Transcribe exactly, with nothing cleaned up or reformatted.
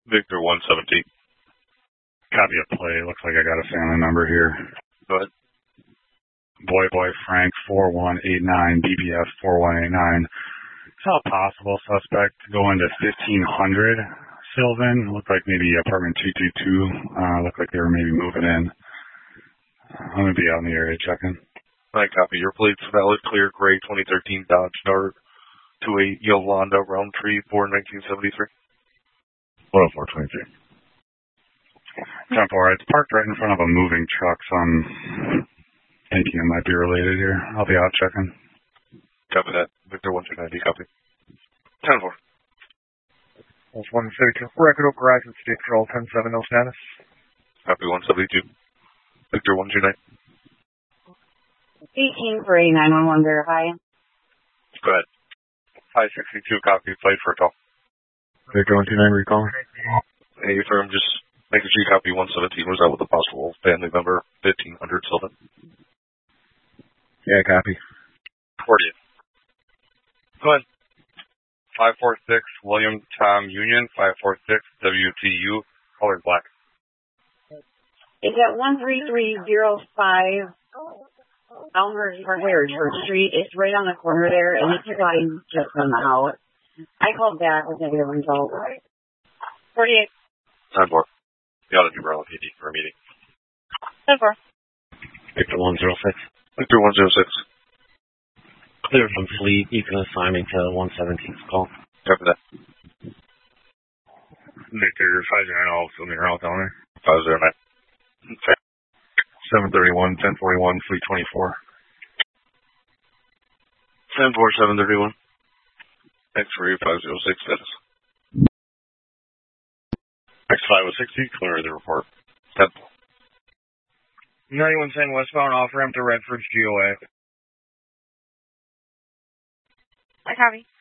Victor one seventeen. Copy a play. Looks like I got a family member here. Go ahead. Boy Boy Frank four one eight nine, B B F four one eight nine. Saw a possible suspect go into fifteen hundred Sylvan. Looked like maybe apartment two two two. Uh, looked like they were maybe moving in. I'm going to be out in the area checking. I copy. Your plate's valid, clear, gray, twenty thirteen Dodge Dart, two eight Yolanda Roundtree, for nineteen seventy-three. one oh four twenty-three. ten four, it's parked right in front of a moving truck, so I'm thinking it might be related here. I'll be out checking. Copy that. Victor one two nine, copy. ten four. That's one thirty-two. Record Oak Horizon State Patrol, ten seven, no status. Copy one seventy-two. Victor one two nine. eighteen for A nine one one, verify. Go ahead. five sixty-two, copy, fight for a call. Victor one two nine, recall. Hey, firm, just making sure you copy one seventeen was out with a possible family member, fifteen hundred Sylvan. Yeah, copy. forty. Go ahead. five four six, William Tom Union, five four six, W T U, colored black. It's at one three three zero five Elmhurst Parkway, Church Street. It's right on the corner there, and it's line just on the out. I called back with negative result. forty-eight. ten four. You ought to do Maryland P D for a meeting. ten four. Victor one zero six. Victor one zero six. Clear from Fleet. You can assign me to one seventeen's call. Copy that. Victor five zero nine, also near out down there. five zero nine. Okay. seven thirty-one, ten forty-one, Fleet twenty-four. ten four, seven thirty-one. X three five zero six status. X five oh sixty, clear the report. ten four. ninety-one ten westbound off ramp to Redford's G O A. I copy.